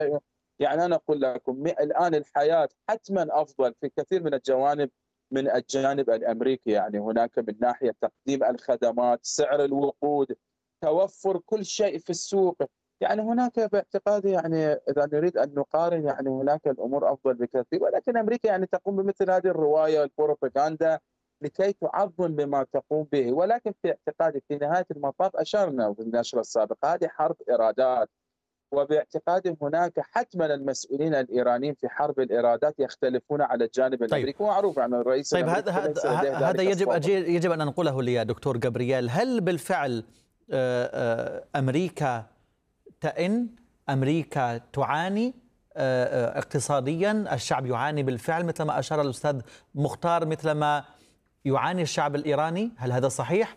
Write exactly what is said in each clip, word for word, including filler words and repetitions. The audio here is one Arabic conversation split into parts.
يعني أنا أقول لكم الآن الحياة حتما أفضل في كثير من الجوانب من الجانب الأمريكي، يعني هناك من ناحية تقديم الخدمات، سعر الوقود، توفر كل شيء في السوق. يعني هناك باعتقادي يعني إذا نريد أن نقارن يعني هناك الأمور أفضل بكثير، ولكن أمريكا يعني تقوم بمثل هذه الرواية والبروباغندا لكي تعظم بما تقوم به، ولكن في اعتقادي في نهاية المطاف أشرنا في النشرة السابقة هذه حرب إرادات، وباعتقادي هناك حتما المسؤولين الإيرانيين في حرب الإيرادات يختلفون على الجانب طيب الأمريكي، ومعروف عن الرئيس طيب هذا الأمريكي ليس لديه هذا هذا ذلك يجب الصبر. يجب أن نقوله لي يا دكتور جابرييل. هل بالفعل أمريكا تئن، أمريكا تعاني اقتصاديا، الشعب يعاني بالفعل مثل ما أشار الأستاذ مختار، مثل ما يعاني الشعب الإيراني؟ هل هذا صحيح؟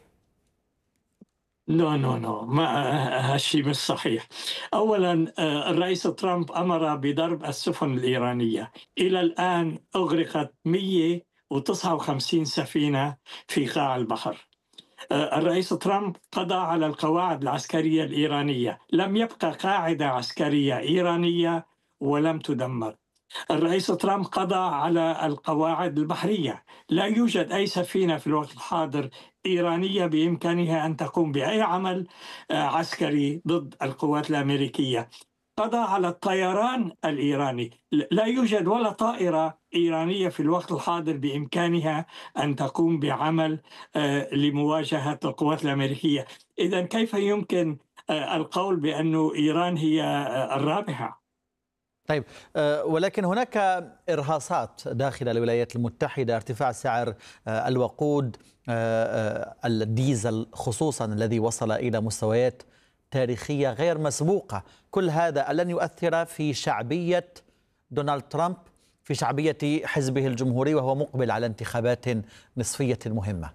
لا لا لا ما هالشيء مش صحيح. أولا الرئيس ترامب أمر بضرب السفن الإيرانية، إلى الآن أغرقت مئة وتسعة وخمسين سفينة في قاع البحر. الرئيس ترامب قضى على القواعد العسكرية الإيرانية، لم يبقى قاعدة عسكرية إيرانية ولم تدمر. الرئيس ترامب قضى على القواعد البحرية، لا يوجد أي سفينة في الوقت الحاضر إيرانية بإمكانها أن تقوم بأي عمل عسكري ضد القوات الأمريكية. قضى على الطيران الإيراني، لا يوجد ولا طائرة إيرانية في الوقت الحاضر بإمكانها أن تقوم بعمل لمواجهة القوات الأمريكية. إذن كيف يمكن القول بأن إيران هي الرابحة؟ طيب ولكن هناك إرهاصات داخل الولايات المتحدة، ارتفاع سعر الوقود، الديزل خصوصا الذي وصل إلى مستويات تاريخية غير مسبوقة. كل هذا لن يؤثر في شعبية دونالد ترامب، في شعبية حزبه الجمهوري وهو مقبل على انتخابات نصفية مهمة؟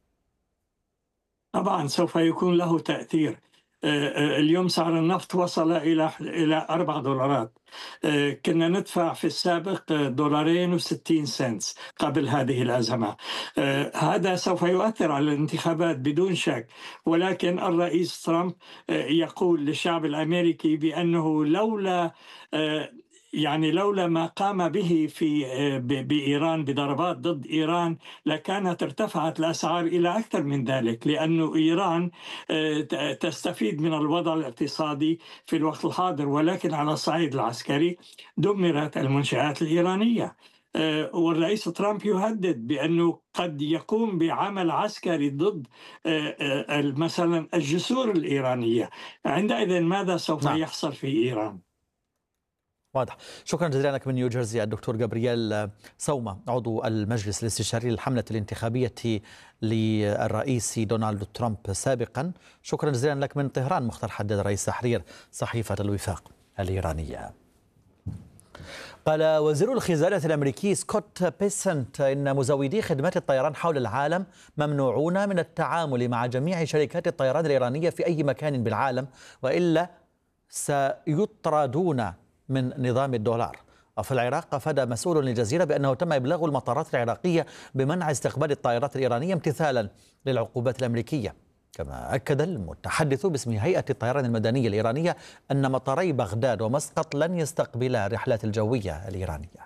طبعا سوف يكون له تأثير. اليوم سعر النفط وصل إلى إلى أربع دولارات، كنا ندفع في السابق دولارين وستين سنت قبل هذه الأزمة. هذا سوف يؤثر على الانتخابات بدون شك، ولكن الرئيس ترامب يقول للشعب الأمريكي بأنه لولا يعني لولا ما قام به في بإيران بضربات ضد إيران لكانت ارتفعت الأسعار إلى أكثر من ذلك، لأن إيران تستفيد من الوضع الاقتصادي في الوقت الحاضر، ولكن على الصعيد العسكري دمرت المنشآت الإيرانية. والرئيس ترامب يهدد بأنه قد يقوم بعمل عسكري ضد مثلا الجسور الإيرانية. عندئذ ماذا سوف نعم. يحصل في إيران؟ واضح. شكرا جزيلا لك من نيوجيرسي الدكتور جابرييل سومة، عضو المجلس الاستشاري للحملة الانتخابية للرئيس دونالد ترامب سابقا. شكرا جزيلا لك من طهران مختار حداد رئيس تحرير صحيفة الوفاق الإيرانية. قال وزير الخزانة الأمريكي سكوت بيسنت إن مزودي خدمات الطيران حول العالم ممنوعون من التعامل مع جميع شركات الطيران الإيرانية في أي مكان بالعالم، وإلا سيطردون من نظام الدولار. وفي العراق أفاد مسؤول للجزيرة بأنه تم إبلاغ المطارات العراقية بمنع استقبال الطائرات الإيرانية امتثالا للعقوبات الأمريكية. كما أكد المتحدث باسم هيئة الطيران المدنية الإيرانية أن مطاري بغداد ومسقط لن يستقبلا الرحلات الجوية الإيرانية.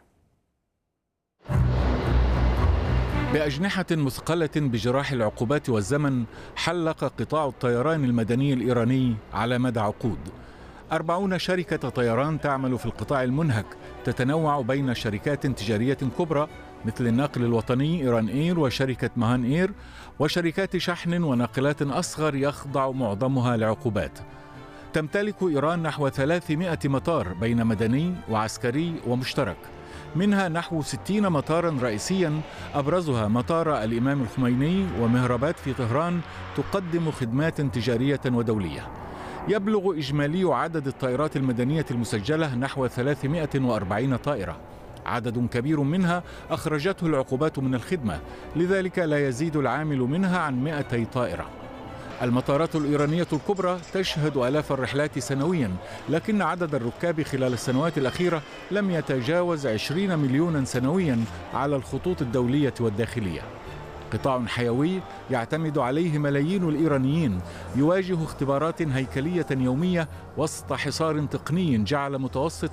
بأجنحة مثقلة بجراح العقوبات والزمن حلق قطاع الطيران المدني الإيراني على مدى عقود. أربعون شركة طيران تعمل في القطاع المنهك، تتنوع بين شركات تجارية كبرى مثل الناقل الوطني إيران إير وشركة مهان إير، وشركات شحن وناقلات أصغر يخضع معظمها لعقوبات. تمتلك إيران نحو ثلاثمائة مطار بين مدني وعسكري ومشترك، منها نحو ستين مطارا رئيسيا أبرزها مطار الإمام الخميني ومهربات في طهران تقدم خدمات تجارية ودولية. يبلغ إجمالي عدد الطائرات المدنية المسجلة نحو ثلاثمائة وأربعين طائرة، عدد كبير منها أخرجته العقوبات من الخدمة، لذلك لا يزيد العامل منها عن مائتي طائرة. المطارات الإيرانية الكبرى تشهد آلاف الرحلات سنويا، لكن عدد الركاب خلال السنوات الأخيرة لم يتجاوز عشرين مليونا سنويا على الخطوط الدولية والداخلية. قطاع حيوي يعتمد عليه ملايين الإيرانيين، يواجه اختبارات هيكلية يومية وسط حصار تقني جعل متوسط